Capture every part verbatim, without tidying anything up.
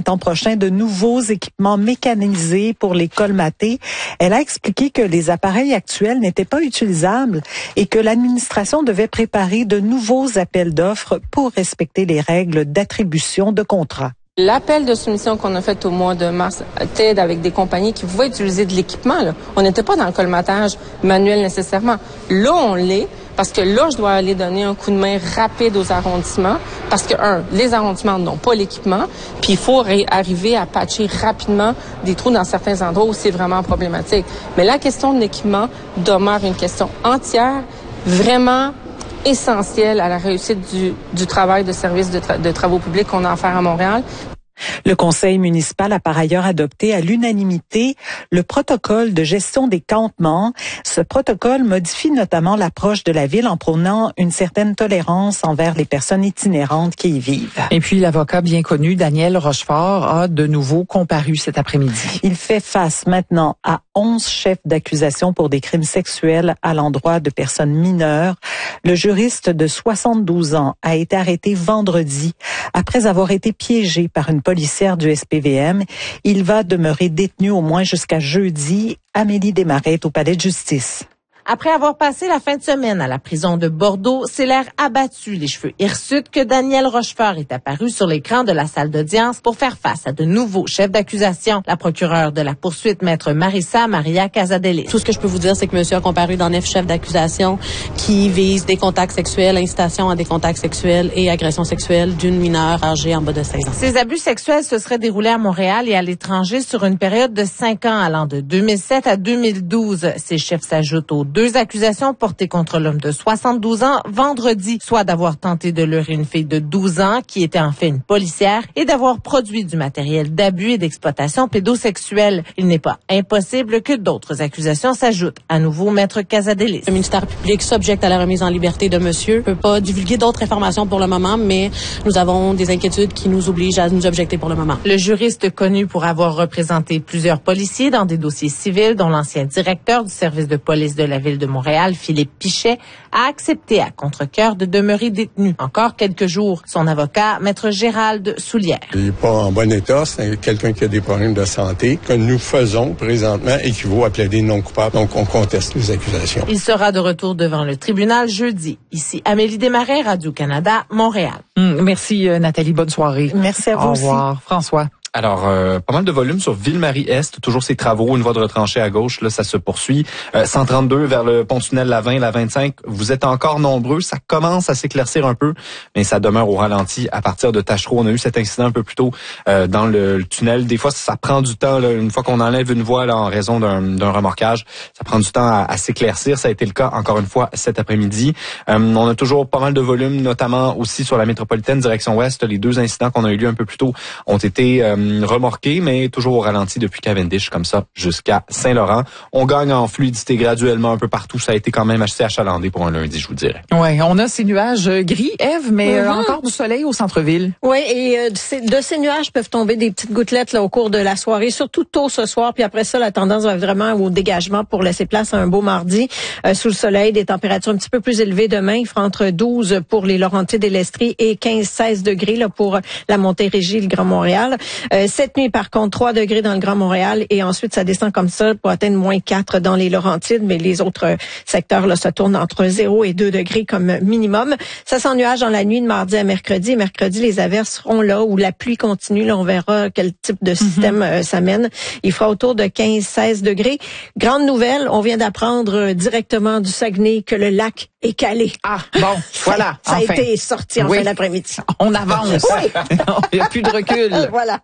printemps prochain de nouveaux équipements mécanisés pour les colmater. Elle a expliqué que les appareils actuels n'étaient pas utilisables et que l'administration devait préparer de nouveaux appels d'offres pour respecter les règles d'attribution de contrats. L'appel de soumission qu'on a fait au mois de mars était avec des compagnies qui pouvaient utiliser de l'équipement. Là. On n'était pas dans le colmatage manuel nécessairement. Là, on l'est parce que là, je dois aller donner un coup de main rapide aux arrondissements parce que, un, les arrondissements n'ont pas l'équipement, puis il faut ré- arriver à patcher rapidement des trous dans certains endroits où c'est vraiment problématique. Mais la question de l'équipement demeure une question entière, vraiment essentiel à la réussite du, du travail de service de, tra- de travaux publics qu'on a à faire à Montréal. Le conseil municipal a par ailleurs adopté à l'unanimité le protocole de gestion des campements. Ce protocole modifie notamment l'approche de la ville en prônant une certaine tolérance envers les personnes itinérantes qui y vivent. Et puis l'avocat bien connu Daniel Rochefort a de nouveau comparu cet après-midi. Il fait face maintenant à onze chefs d'accusation pour des crimes sexuels à l'endroit de personnes mineures. Le juriste de soixante-douze ans a été arrêté vendredi après avoir été piégé par une policière du S P V M. Il va demeurer détenu au moins jusqu'à jeudi. Amélie Desmarais est au palais de justice. Après avoir passé la fin de semaine à la prison de Bordeaux, c'est l'air abattu, les cheveux hirsutes, que Daniel Rochefort est apparu sur l'écran de la salle d'audience pour faire face à de nouveaux chefs d'accusation. La procureure de la poursuite, maître Marissa Maria Casadelis. Tout ce que je peux vous dire, c'est que monsieur a comparu dans neuf chefs d'accusation qui visent des contacts sexuels, incitation à des contacts sexuels et agression sexuelle d'une mineure âgée en bas de seize ans. Ces abus sexuels se seraient déroulés à Montréal et à l'étranger sur une période de cinq ans allant de deux mille sept à deux mille douze. Ces chefs s'ajoutent aux deux accusations portées contre l'homme de soixante-douze ans vendredi, soit d'avoir tenté de leurrer une fille de douze ans qui était en fait une policière et d'avoir produit du matériel d'abus et d'exploitation pédosexuelle. Il n'est pas impossible que d'autres accusations s'ajoutent. À nouveau, maître Casadelis. Le ministère public s'objecte à la remise en liberté de monsieur. On peut pas divulguer d'autres informations pour le moment, mais nous avons des inquiétudes qui nous obligent à nous objecter pour le moment. Le juriste connu pour avoir représenté plusieurs policiers dans des dossiers civils, dont l'ancien directeur du service de police de la ville de Montréal, Philippe Pichet, a accepté à contre-cœur de demeurer détenu encore quelques jours. Son avocat, maître Gérald Soulière. Il n'est pas en bon état, c'est quelqu'un qui a des problèmes de santé. Ce que nous faisons présentement équivaut à plaider non coupable, donc on conteste les accusations. Il sera de retour devant le tribunal jeudi. Ici Amélie Desmarais, Radio-Canada, Montréal. Mmh, merci Nathalie, bonne soirée. Merci à vous aussi. Au revoir. François. Alors, euh, pas mal de volume sur Ville-Marie-Est, toujours ces travaux, une voie de retranchée à gauche, là, ça se poursuit. Euh, cent trente-deux vers le pont-tunnel la vingt, la vingt-cinq, vous êtes encore nombreux, ça commence à s'éclaircir un peu, mais ça demeure au ralenti à partir de Tachereau. On a eu cet incident un peu plus tôt euh, dans le, le tunnel. Des fois, ça prend du temps, là, une fois qu'on enlève une voie là, en raison d'un, d'un remorquage, ça prend du temps à, à s'éclaircir. Ça a été le cas, encore une fois, cet après-midi. Euh, on a toujours pas mal de volume, notamment aussi sur la métropolitaine direction ouest. Les deux incidents qu'on a eu lieu un peu plus tôt ont été euh, remorqués, mais toujours au ralenti depuis Cavendish, comme ça, jusqu'à Saint-Laurent. On gagne en fluidité graduellement un peu partout. Ça a été quand même assez achalandé pour un lundi, je vous dirais. Ouais, on a ces nuages gris, Ève, mais mm-hmm. euh, encore du soleil au centre-ville. Oui, et euh, de, ces, de ces nuages peuvent tomber des petites gouttelettes là au cours de la soirée, surtout tôt ce soir. Puis après ça, la tendance va vraiment au dégagement pour laisser place à un beau mardi. Euh, sous le soleil, des températures un petit peu plus élevées demain. Il fera entre douze pour les Laurentides et l'Estrie et quinze à seize degrés là pour la Montérégie, le Grand Montréal. Euh, cette nuit, par contre, trois degrés dans le Grand Montréal et ensuite, ça descend comme ça pour atteindre moins quatre dans les Laurentides, mais les autres secteurs là se tournent entre zéro et deux degrés comme minimum. Ça s'ennuage dans la nuit de mardi à mercredi. Et mercredi, les averses seront là où la pluie continue. Là, on verra quel type de système mm-hmm. euh, ça mène. Il fera autour de quinze à seize degrés. Grande nouvelle, on vient d'apprendre euh, directement du Saguenay que le lac est calé. Ah, bon, voilà. Ça enfin. a été sorti en oui. fin d'après-midi. On avance. Oui. Il n'y a plus de recul. Voilà.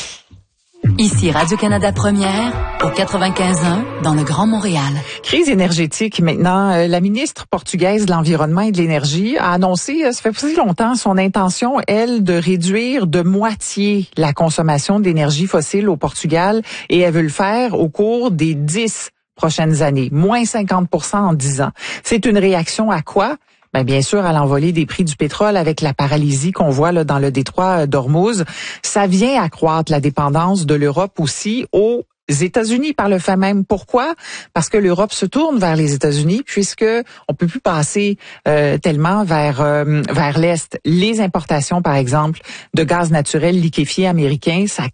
Ici Radio-Canada Première, au quatre-vingt-quinze un, dans le Grand Montréal. Crise énergétique maintenant. Euh, la ministre portugaise de l'Environnement et de l'Énergie a annoncé, euh, ça fait pas si longtemps, son intention, elle, de réduire de moitié la consommation d'énergie fossile au Portugal et elle veut le faire au cours des dix prochaines années. Moins cinquante pour cent en dix ans. C'est une réaction à quoi? Ben, bien sûr, à l'envolée des prix du pétrole avec la paralysie qu'on voit là dans le détroit d'Ormuz. Ça vient accroître la dépendance de l'Europe aussi aux États-Unis par le fait même. Pourquoi? Parce que l'Europe se tourne vers les États-Unis puisque on peut plus passer euh, tellement vers euh, vers l'Est. Les importations, par exemple, de gaz naturel liquéfié américain, ça